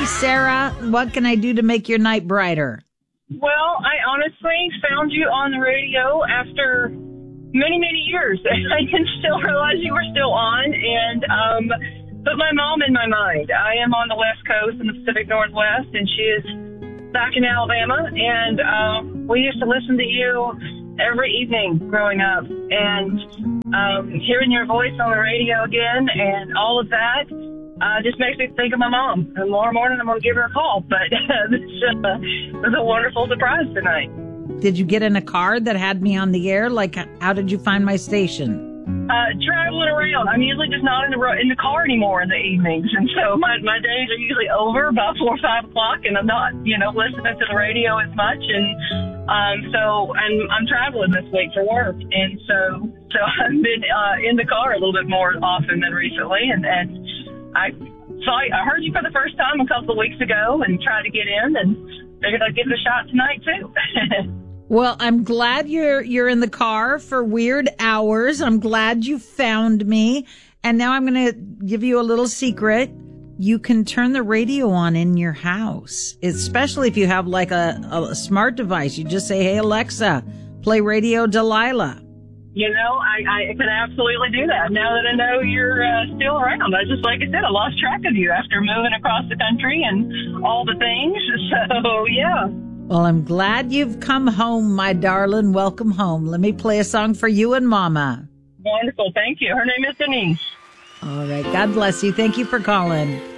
Sarah. What can I do to make your night brighter? Well, I honestly found you on the radio after many, many years. I didn't still realize you were still on, and put my mom in my mind. I am on the West Coast in the Pacific Northwest, and she is back in Alabama, and we used to listen to you every evening growing up, and hearing your voice on the radio again and all of that just makes me think of my mom. And tomorrow morning I'm going to give her a call, but this was a wonderful surprise tonight. Did you get in a car that had me on the air? Like, how did you find my station? Traveling around. I'm usually just not in the car anymore in the evenings, and so my days are usually over about 4 or 5 o'clock, and I'm not listening to the radio as much, and so I'm traveling this week for work, and so I've been in the car a little bit more often than recently, and I heard you for the first time a couple of weeks ago and tried to get in, and figured I'd give it a shot tonight too. Well, I'm glad you're in the car for weird hours. I'm glad you found me. And now I'm going to give you a little secret. You can turn the radio on in your house, especially if you have like a smart device. You just say, "Hey, Alexa, play Radio Delilah." I can absolutely do that. Now that I know you're still around, like I said, I lost track of you after moving across the country and all the things. So, yeah. Well, I'm glad you've come home, my darling. Welcome home. Let me play a song for you and Mama. Wonderful. Thank you. Her name is Denise. All right. God bless you. Thank you for calling.